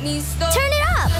Turn it up!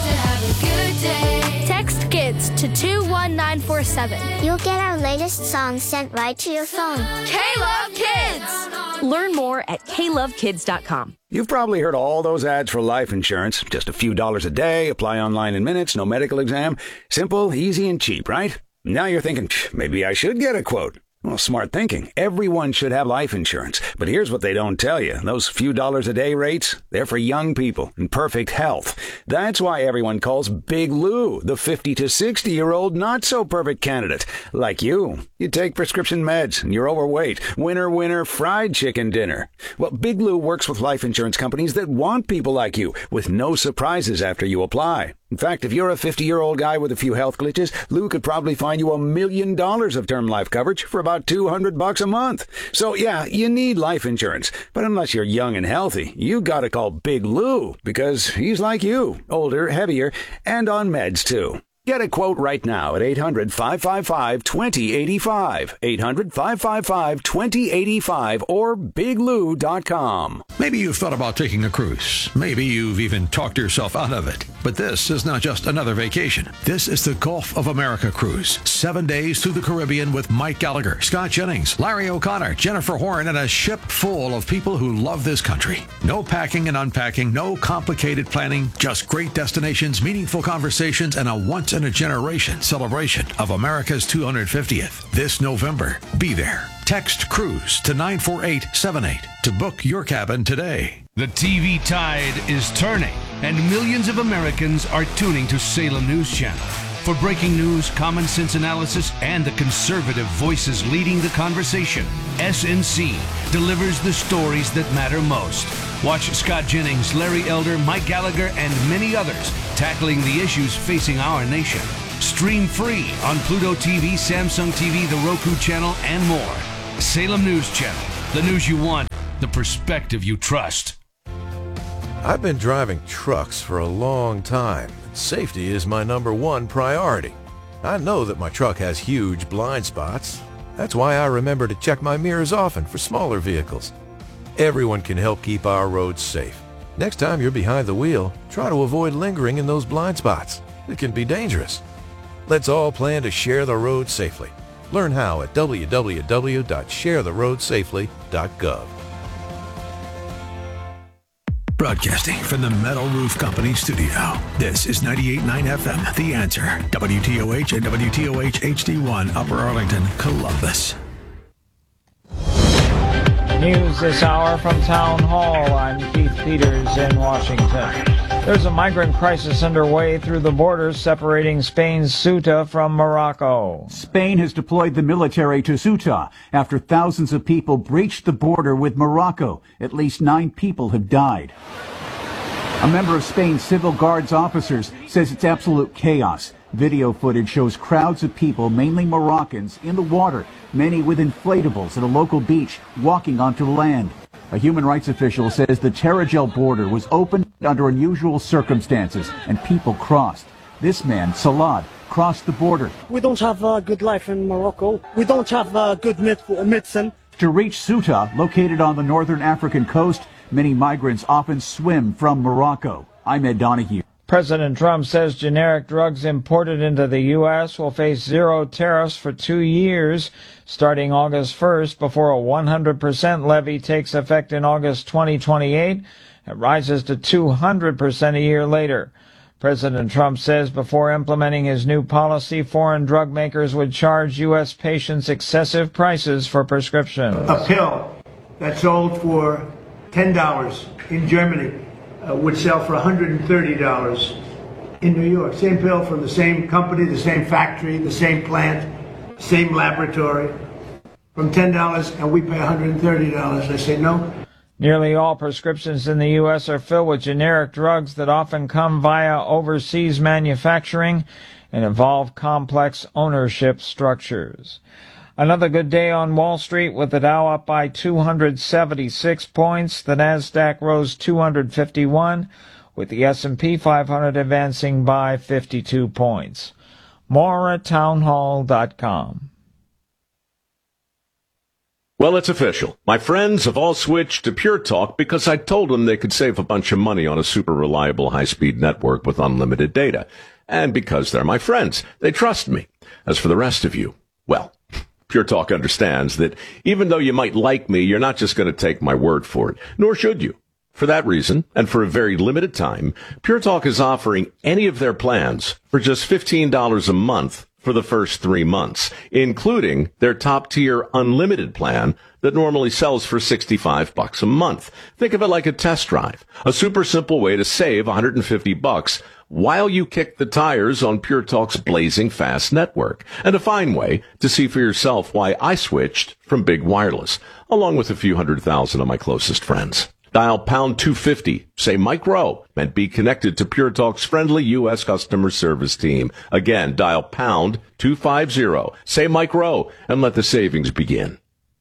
Text KIDS to 21947. You'll get our latest songs sent right to your phone. K-Love Kids! Learn more at KLoveKids.com. You've probably heard all those ads for life insurance. Just a few dollars a day, apply online in minutes, no medical exam. Simple, easy, and cheap, right? Now you're thinking, maybe I should get a quote. Well, smart thinking. Everyone should have life insurance. But here's what they don't tell you. Those few dollars a day rates, they're for young people in perfect health. That's why everyone calls Big Lou the 50 to 60-year-old not-so-perfect candidate. Like you. You take prescription meds and you're overweight. Winner, winner, fried chicken dinner. Well, Big Lou works with life insurance companies that want people like you with no surprises after you apply. In fact, if you're a 50-year-old guy with a few health glitches, Lou could probably find you $1 million of term life coverage for about $200 a month. So yeah, you need life insurance. But unless you're young and healthy, you gotta call Big Lou because he's like you, older, heavier, and on meds too. Get a quote right now at 800-555-2085, 800-555-2085, or biglou.com. Maybe you've thought about taking a cruise. Maybe you've even talked yourself out of it. But this is not just another vacation. This is the Gulf of America cruise. 7 days through the Caribbean with Mike Gallagher, Scott Jennings, Larry O'Connor, Jennifer Horn, and a ship full of people who love this country. No packing and unpacking, no complicated planning, just great destinations, meaningful conversations, and a once-in-a-generation celebration of America's 250th. This November, be there. Text CRUISE to 94878 to book your cabin today. The TV tide is turning, and millions of Americans are tuning to Salem News Channel. For breaking news, common sense analysis, and the conservative voices leading the conversation, SNC delivers the stories that matter most. Watch Scott Jennings, Larry Elder, Mike Gallagher, and many others tackling the issues facing our nation. Stream free on Pluto TV, Samsung TV, the Roku channel, and more. Salem News Channel. The news you want, the perspective you trust. I've been driving trucks for a long time. Safety is my #1 priority. I know that my truck has huge blind spots. That's why I remember to check my mirrors often for smaller vehicles. Everyone can help keep our roads safe. Next time you're behind the wheel, try to avoid lingering in those blind spots. It can be dangerous. Let's all plan to share the road safely. Learn how at www.sharetheroadsafely.gov. Broadcasting from the Metal Roof Company studio. This is 98.9 FM, The Answer. WTOH and WTOH HD1, Upper Arlington, Columbus. News this hour from Town Hall. I'm Keith Peters in Washington. There's a migrant crisis underway through the borders separating Spain's Ceuta from Morocco. Spain has deployed the military to Ceuta after thousands of people breached the border with Morocco. At least 9 people have died. A member of Spain's Civil Guards officers says it's absolute chaos. Video footage shows crowds of people, mainly Moroccans, in the water, many with inflatables at a local beach, walking onto land. A human rights official says the Tarajal border was opened under unusual circumstances and people crossed. This man, Salad, crossed the border. We don't have a good life in Morocco. We don't have a good medicine. To reach Ceuta, located on the northern African coast, many migrants often swim from Morocco. I'm Ed Donahue. President Trump says generic drugs imported into the U.S. will face 0 tariffs for 2 years, starting August 1st, before a 100% levy takes effect in August 2028. It rises to 200% a year later. President Trump says before implementing his new policy, foreign drug makers would charge U.S. patients excessive prices for prescriptions. A pill that sold for $10 in Germany would sell for $130 in New York. Same pill from the same company, the same factory, the same plant, same laboratory, from $10, and we pay $130. I say no. Nearly all prescriptions in the U.S. are filled with generic drugs that often come via overseas manufacturing and involve complex ownership structures. Another good day on Wall Street with the Dow up by 276 points. The Nasdaq rose 251, with the S&P 500 advancing by 52 points. More at townhall.com. Well, it's official. My friends have all switched to Pure Talk because I told them they could save a bunch of money on a super reliable high-speed network with unlimited data. And because they're my friends, they trust me. As for the rest of you, well, Pure Talk understands that even though you might like me, you're not just going to take my word for it, nor should you. For that reason, and for a very limited time, Pure Talk is offering any of their plans for just $15 a month for the first 3 months, including their top-tier unlimited plan that normally sells for $65 a month. Think of it like a test drive, a super simple way to save $150 while you kick the tires on Pure Talk's blazing fast network, and a fine way to see for yourself why I switched from big wireless, along with a few 100,000 of my closest friends. Dial pound 250, say Mike Rowe, and be connected to Pure Talk's friendly U.S. customer service team. Again, dial pound 250, say Mike Rowe, and let the savings begin.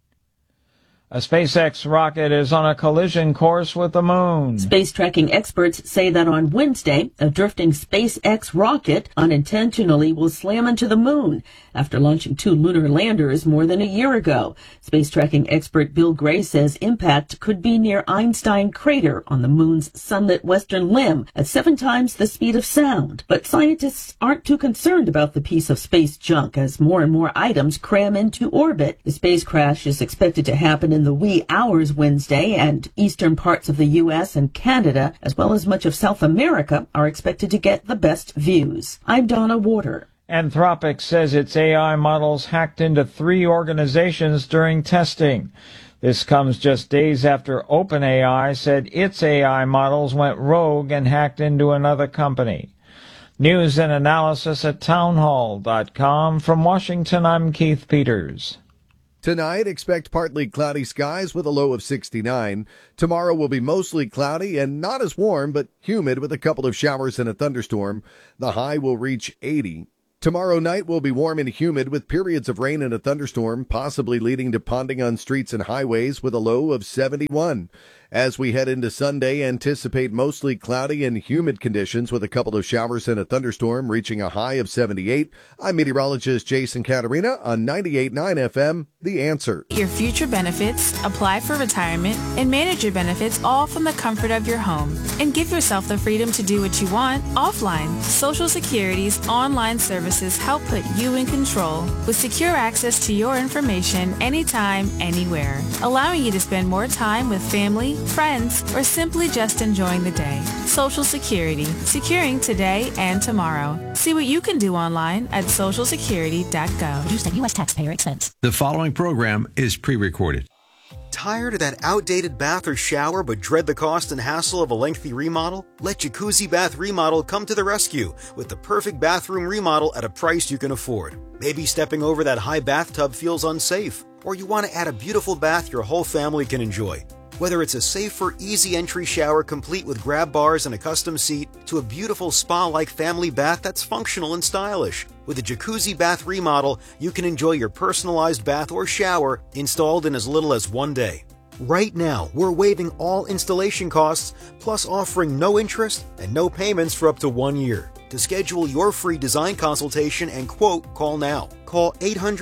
A SpaceX rocket is on a collision course with the moon. Space tracking experts say that on Wednesday, a drifting SpaceX rocket unintentionally will slam into the moon after launching 2 lunar landers more than a year ago. Space tracking expert Bill Gray says impact could be near Einstein Crater on the moon's sunlit western limb at 7 times the speed of sound. But scientists aren't too concerned about the piece of space junk as more and more items cram into orbit. The space crash is expected to happen in the wee hours Wednesday, and eastern parts of the U.S. and Canada, as well as much of South America, are expected to get the best views. I'm Donna Warder. Anthropic says its AI models hacked into 3 organizations during testing. This comes just days after OpenAI said its AI models went rogue and hacked into another company. News and analysis at townhall.com. From Washington, I'm Keith Peters. Tonight, expect partly cloudy skies with a low of 69. Tomorrow will be mostly cloudy and not as warm, but humid with a couple of showers and a thunderstorm. The high will reach 80. Tomorrow night will be warm and humid with periods of rain and a thunderstorm, possibly leading to ponding on streets and highways with a low of 71. As we head into Sunday, anticipate mostly cloudy and humid conditions with a couple of showers and a thunderstorm, reaching a high of 78. I'm meteorologist Jason Caterina on 98.9 FM, The Answer. Your future benefits, apply for retirement, and manage your benefits all from the comfort of your home. And give yourself the freedom to do what you want offline. Social Security's online services help put you in control with secure access to your information anytime, anywhere, allowing you to spend more time with family, friends, or simply just enjoying the day. Social Security, securing today and tomorrow. See what you can do online at socialsecurity.gov. Produced at U.S. taxpayer expense. The following program is pre-recorded. Tired of that outdated bath or shower but dread the cost and hassle of a lengthy remodel? Let Jacuzzi Bath Remodel come to the rescue with the perfect bathroom remodel at a price you can afford. Maybe stepping over that high bathtub feels unsafe, or you want to add a beautiful bath your whole family can enjoy. Whether it's a safer, easy entry shower complete with grab bars and a custom seat, to a beautiful spa-like family bath that's functional and stylish. With a Jacuzzi Bath Remodel, you can enjoy your personalized bath or shower installed in as little as 1 day. Right now, we're waiving all installation costs, plus offering no interest and no payments for up to 1 year. To schedule your free design consultation and quote, call now. Call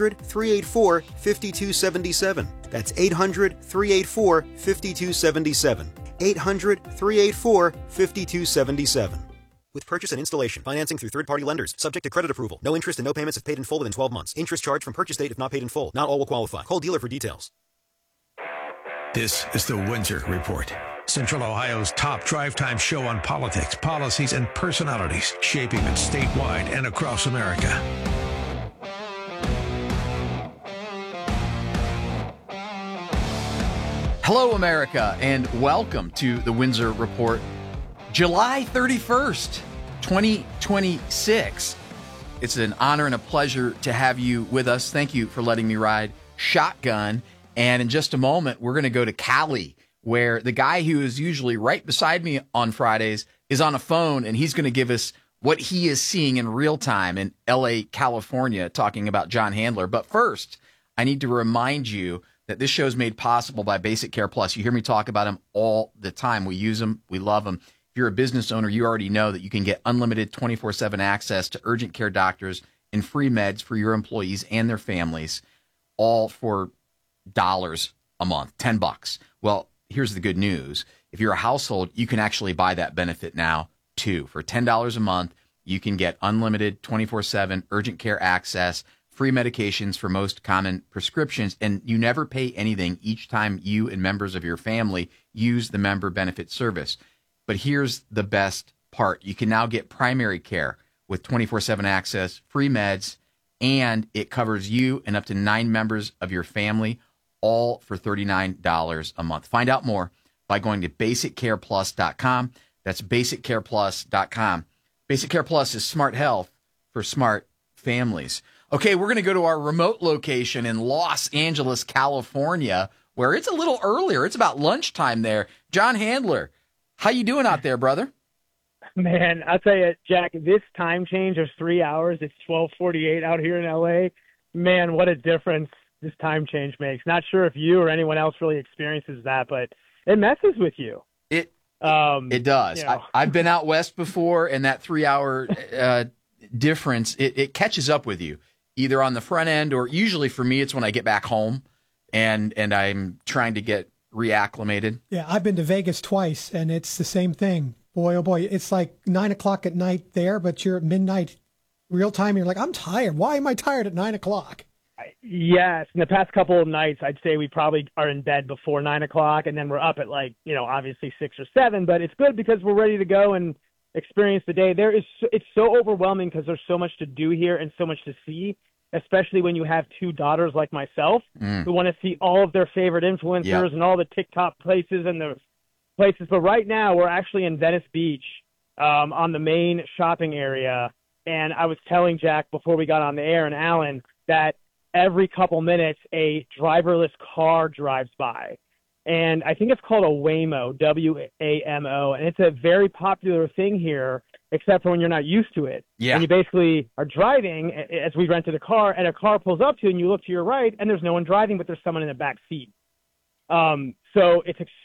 800-384-5277. That's 800-384-5277. 800-384-5277. With purchase and installation, financing through third-party lenders, subject to credit approval. No interest and no payments if paid in full within 12 months. Interest charged from purchase date if not paid in full. Not all will qualify. Call dealer for details. This is the Windsor Report, Central Ohio's top drive time show on politics, policies, and personalities shaping it statewide and across America. Hello, America, and welcome to the Windsor Report. July 31st, 2026. It's an honor and a pleasure to have you with us. Thank you for letting me ride shotgun. And in just a moment, we're going to go to Cali, where the guy who is usually right beside me on Fridays is on a phone, and he's going to give us what he is seeing in real time in L.A., California, talking about John Handler. But first, I need to remind you that this show is made possible by Basic Care Plus. You hear me talk about them all the time. We use them. We love them. If you're a business owner, you already know that you can get unlimited 24/7 access to urgent care doctors and free meds for your employees and their families, all for a month, $10. Well, here's the good news. If you're a household, you can actually buy that benefit now, too. For $10 a month, you can get unlimited 24/7 urgent care access, free medications for most common prescriptions, and you never pay anything each time you and members of your family use the member benefit service. But here's the best part. You can now get primary care with 24/7 access, free meds, and it covers you and up to 9 members of your family, all for $39 a month. Find out more by going to BasicCarePlus.com. That's BasicCarePlus.com. Basic Care Plus is smart health for smart families. Okay, we're going to go to our remote location in Los Angeles, California, where it's a little earlier. It's about lunchtime there. John Handler, how you doing out there, brother? Man, I'll tell you, Jack, this time change of 3 hours, it's 12:48 out here in L.A. Man, what a difference this time change makes. Not sure if you or anyone else really experiences that, but it messes with you. It does. You know. I've been out west before, and that 3 hour difference, it catches up with you, either on the front end or usually for me, it's when I get back home and I'm trying to get reacclimated. Yeah, I've been to Vegas twice, and it's the same thing. Boy, oh boy, it's like 9 o'clock at night there, but you're at midnight real time. And you're like, I'm tired. Why am I tired at 9 o'clock? Yes. In the past couple of nights, I'd say we probably are in bed before 9 o'clock, and then we're up at obviously 6 or 7. But it's good because we're ready to go and experience the day. It's so overwhelming because there's so much to do here and so much to see, especially when you have 2 daughters like myself who want to see all of their favorite influencers and all the TikTok places and the places. But right now we're actually in Venice Beach on the main shopping area. And I was telling Jack before we got on the air and Alan that every couple minutes a driverless car drives by. And I think it's called a Waymo, W-A-M-O. And it's a very popular thing here, except for when you're not used to it. Yeah. And you basically are driving as we rented a car, and a car pulls up to you, and you look to your right, and there's no one driving, but there's someone in the back seat. So it's